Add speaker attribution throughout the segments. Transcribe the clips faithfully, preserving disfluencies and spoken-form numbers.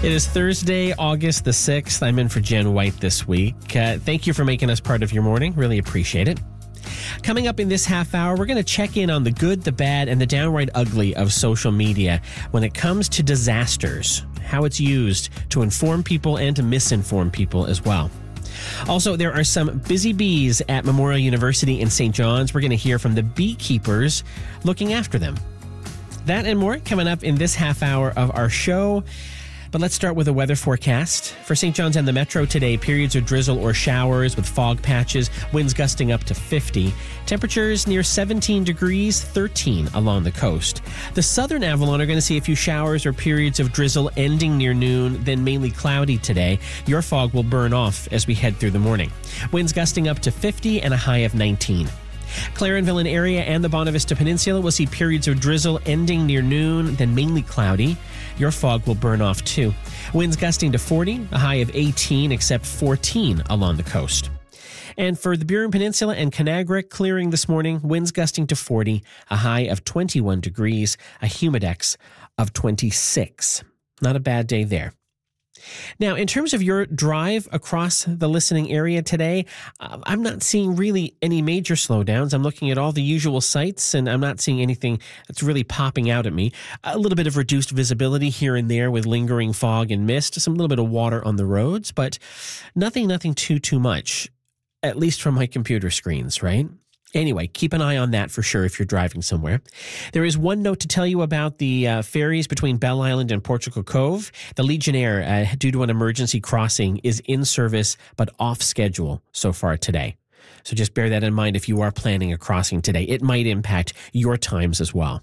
Speaker 1: It is Thursday, August the sixth. I'm in for Jen White this week. Uh, thank you for making us part of your morning. Really appreciate it. Coming up in this half hour, we're going to check in on the good, the bad, and the downright ugly of social media when it comes to disasters, how it's used to inform people and to misinform people as well. Also, there are some busy bees at Memorial University in Saint John's. We're going to hear from the beekeepers looking after them. That and more coming up in this half hour of our show. But let's start with a weather forecast. For Saint John's and the Metro today, periods of drizzle or showers with fog patches, winds gusting up to fifty. Temperatures near seventeen degrees, thirteen along the coast. The southern Avalon are going to see a few showers or periods of drizzle ending near noon, then mainly cloudy today. Your fog will burn off as we head through the morning. Winds gusting up to fifty and a high of nineteen. Clarenville and area and the Bonavista Peninsula will see periods of drizzle ending near noon, then mainly cloudy. Your fog will burn off too. Winds gusting to forty, a high of eighteen, except fourteen along the coast. And for the Burin Peninsula and Conagra, clearing this morning, winds gusting to forty, a high of twenty-one degrees, a humidex of twenty-six. Not a bad day there. Now, in terms of your drive across the listening area today, uh, I'm not seeing really any major slowdowns. I'm looking at all the usual sites, and I'm not seeing anything that's really popping out at me. A little bit of reduced visibility here and there with lingering fog and mist, some little bit of water on the roads, but nothing, nothing too, too much, at least from my computer screens, right? Anyway, keep an eye on that for sure if you're driving somewhere. There is one note to tell you about the uh, ferries between Bell Island and Portugal Cove. The Legionnaire, uh, due to an emergency crossing, is in service but off schedule so far today. So just bear that in mind if you are planning a crossing today. It might impact your times as well.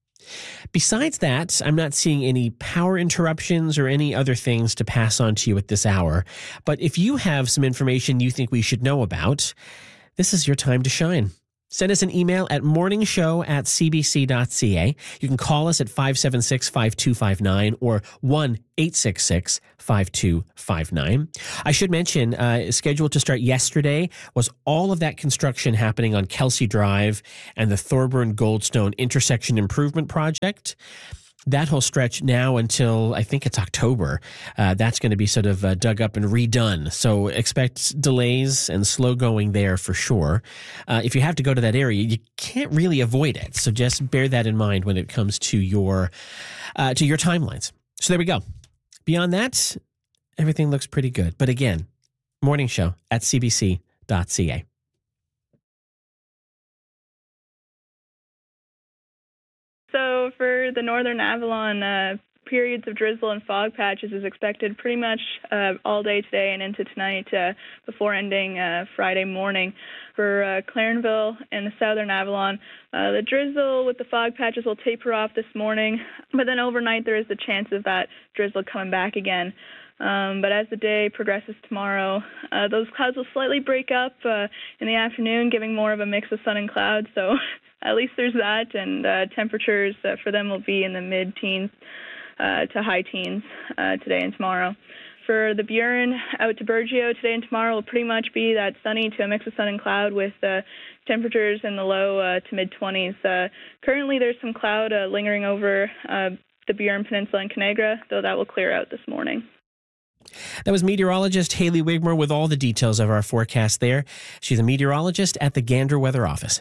Speaker 1: Besides that, I'm not seeing any power interruptions or any other things to pass on to you at this hour. But if you have some information you think we should know about, this is your time to shine. Send us an email at morningshow at c b c dot c a. You can call us at five seven six, five two five nine or one eight six six, five two five nine. I should mention, uh, scheduled to start yesterday was all of that construction happening on Kelsey Drive and the Thorburn Goldstone Intersection Improvement Project. That whole stretch now until I think it's October, uh, that's going to be sort of uh, dug up and redone. So expect delays and slow going there for sure. Uh, if you have to go to that area, you can't really avoid it. So just bear that in mind when it comes to your uh, to your timelines. So there we go. Beyond that, everything looks pretty good. But again, morning show at c b c dot c a.
Speaker 2: So for the Northern Avalon, uh, periods of drizzle and fog patches is expected pretty much uh, all day today and into tonight uh, before ending uh, Friday morning. For uh, Clarenville and the Southern Avalon, uh, the drizzle with the fog patches will taper off this morning, but then overnight there is the chance of that drizzle coming back again. Um, but as the day progresses tomorrow, uh, those clouds will slightly break up uh, in the afternoon, giving more of a mix of sun and clouds. So at least there's that, and uh, temperatures uh, for them will be in the mid-teens uh, to high teens uh, today and tomorrow. For the Burin out to Burgeo today and tomorrow will pretty much be that sunny to a mix of sun and cloud with uh, temperatures in the low uh, to mid-twenties. Uh, currently there's some cloud uh, lingering over uh, the Burin Peninsula and Conagra, though that will clear out this morning.
Speaker 1: That was meteorologist Haley Wigmore with all the details of our forecast there. She's a meteorologist at the Gander Weather Office.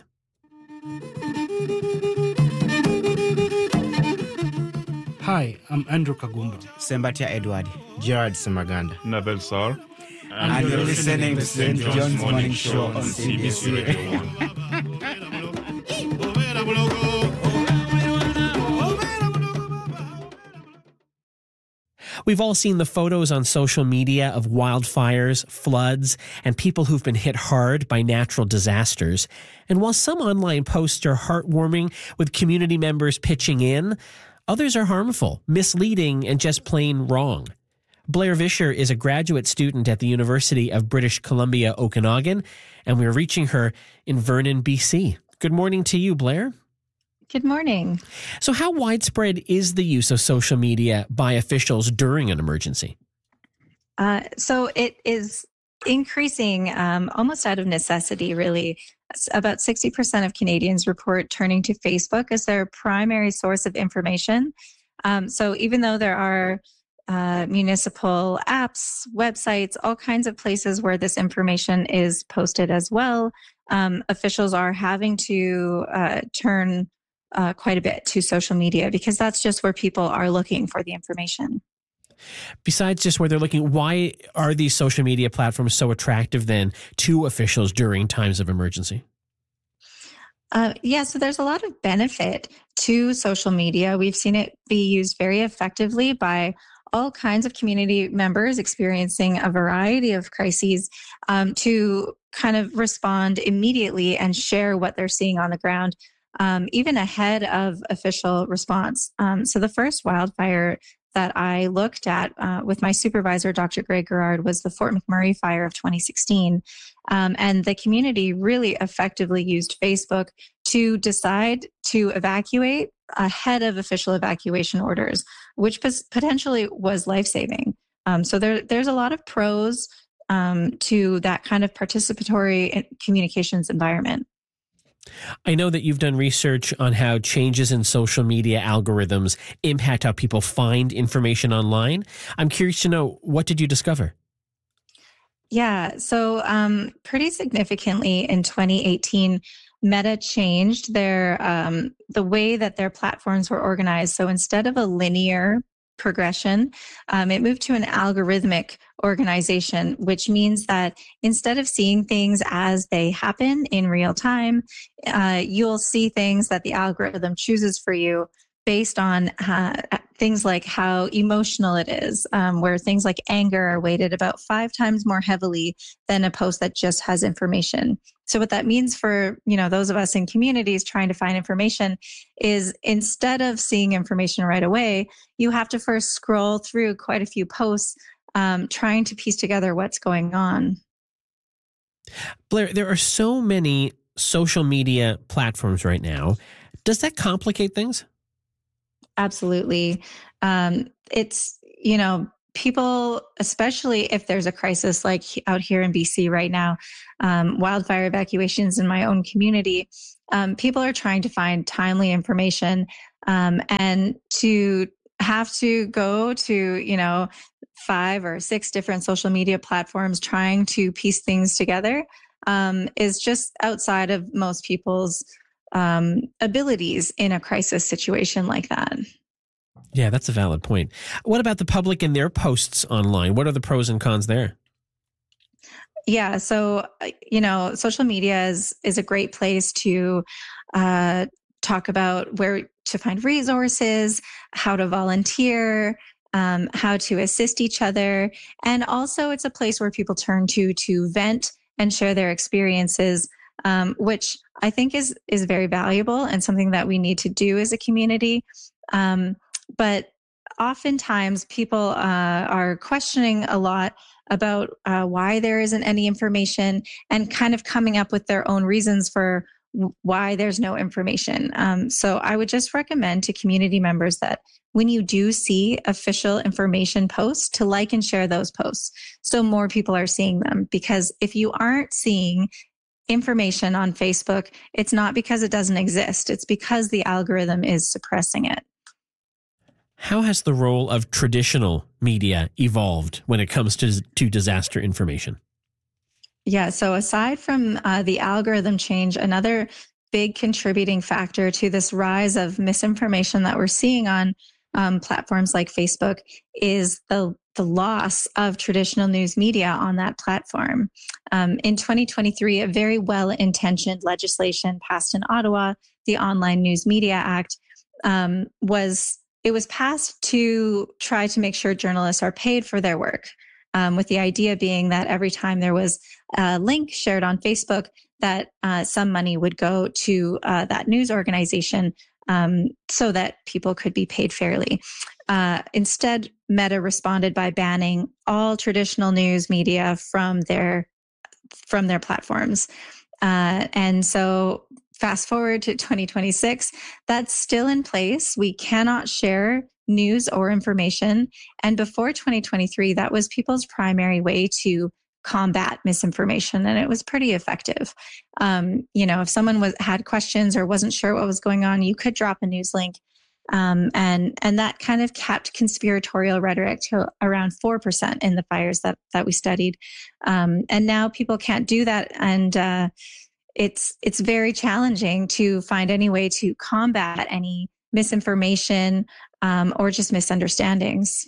Speaker 3: Hi, I'm Andrew Kagumba.
Speaker 4: Sembatia Edward. Gerard Samaganda.
Speaker 5: Navel Sar.
Speaker 4: And, and you're listening to Saint John's Morning Show on C B C Radio one.
Speaker 1: We've all seen the photos on social media of wildfires, floods, and people who've been hit hard by natural disasters. And while some online posts are heartwarming with community members pitching in, others are harmful, misleading, and just plain wrong. Blair Vischer is a graduate student at the University of British Columbia, Okanagan, and we're reaching her in Vernon, B C. Good morning to you, Blair.
Speaker 6: Good morning.
Speaker 1: So how widespread is the use of social media by officials during an emergency?
Speaker 6: Uh, so it is increasing um, almost out of necessity, really. About sixty percent of Canadians report turning to Facebook as their primary source of information. Um, so even though there are uh, municipal apps, websites, all kinds of places where this information is posted as well. Um, officials are having to uh, turn uh, quite a bit to social media because that's just where people are looking for the information.
Speaker 1: Besides just where they're looking, why are these social media platforms so attractive then to officials during times of emergency?
Speaker 6: Uh, yeah, so there's a lot of benefit to social media. We've seen it be used very effectively by all kinds of community members experiencing a variety of crises um, to kind of respond immediately and share what they're seeing on the ground, um, even ahead of official response. Um, so the first wildfire that I looked at uh, with my supervisor, Doctor Greg Gerard, was the Fort McMurray fire of twenty sixteen. Um, and the community really effectively used Facebook to decide to evacuate ahead of official evacuation orders, which potentially was life-saving. Um, so there, there's a lot of pros um, to that kind of participatory communications environment.
Speaker 1: I know that you've done research on how changes in social media algorithms impact how people find information online. I'm curious to know, what did you discover?
Speaker 6: Yeah, so um, pretty significantly in twenty eighteen, Meta changed their um, the way that their platforms were organized. So instead of a linear progression, um, it moved to an algorithmic organization, which means that instead of seeing things as they happen in real time, uh, you'll see things that the algorithm chooses for you based on uh, things like how emotional it is, um, where things like anger are weighted about five times more heavily than a post that just has information. So what that means for, you know, those of us in communities trying to find information is instead of seeing information right away, you have to first scroll through quite a few posts um, trying to piece together what's going on.
Speaker 1: Blair, there are so many social media platforms right now. Does that complicate things?
Speaker 6: Absolutely. Um, it's, you know, people, especially if there's a crisis like out here in B C right now, um, wildfire evacuations in my own community, um, people are trying to find timely information um, and to have to go to, you know, five or six different social media platforms trying to piece things together um, is just outside of most people's um, abilities in a crisis situation like that.
Speaker 1: Yeah, that's a valid point. What about the public and their posts online? What are the pros and cons there?
Speaker 6: Yeah, so, you know, social media is, is a great place to uh, talk about where to find resources, how to volunteer, um, how to assist each other. And also it's a place where people turn to to vent and share their experiences, um, which I think is is very valuable and something that we need to do as a community. Um, but oftentimes people uh, are questioning a lot about uh, why there isn't any information and kind of coming up with their own reasons for why there's no information. Um, so I would just recommend to community members that when you do see official information posts, to like and share those posts so more people are seeing them. Because if you aren't seeing information on Facebook, it's not because it doesn't exist. It's because the algorithm is suppressing it.
Speaker 1: How has the role of traditional media evolved when it comes to, to disaster information?
Speaker 6: Yeah, so aside from uh, the algorithm change, another big contributing factor to this rise of misinformation that we're seeing on um, platforms like Facebook is the the loss of traditional news media on that platform. Um, in twenty twenty-three, a very well-intentioned legislation passed in Ottawa, the Online News Media Act, um, was it was passed to try to make sure journalists are paid for their work, um, with the idea being that every time there was a link shared on Facebook, that uh, some money would go to uh, that news organization um, so that people could be paid fairly. Uh, instead, Meta responded by banning all traditional news media from their from their platforms. Uh, and so fast forward to twenty twenty-six, that's still in place. We cannot share news or information. And before twenty twenty-three, that was people's primary way to combat misinformation, and it was pretty effective. Um, you know, if someone was had questions or wasn't sure what was going on, you could drop a news link Um, and and that kind of kept conspiratorial rhetoric to around four percent in the fires that that we studied. Um, and now people can't do that, and uh, it's it's very challenging to find any way to combat any misinformation um, or just misunderstandings.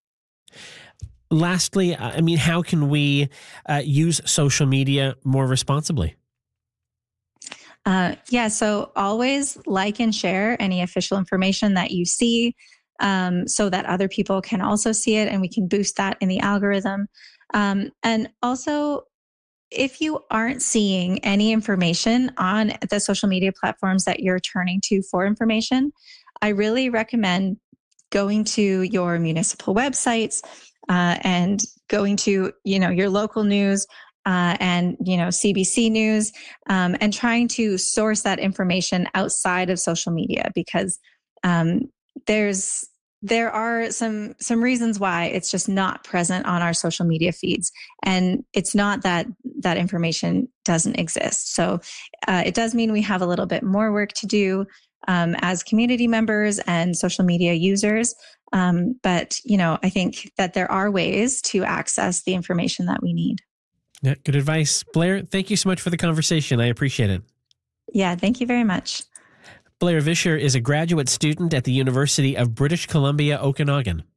Speaker 1: Lastly, I mean, how can we uh, use social media more responsibly?
Speaker 6: Uh, yeah, so always like and share any official information that you see um, so that other people can also see it and we can boost that in the algorithm. Um, and also, if you aren't seeing any information on the social media platforms that you're turning to for information, I really recommend going to your municipal websites uh, and going to, you know, your local news uh, and, you know, C B C News um, and trying to source that information outside of social media, because um, there's there are some some reasons why it's just not present on our social media feeds. And it's not that that information doesn't exist. So uh, it does mean we have a little bit more work to do um, as community members and social media users. Um, but, you know, I think that there are ways to access the information that we need.
Speaker 1: Yeah, good advice. Blair, thank you so much for the conversation. I appreciate it.
Speaker 6: Yeah, thank you very much.
Speaker 1: Blair Vischer is a graduate student at the University of British Columbia, Okanagan.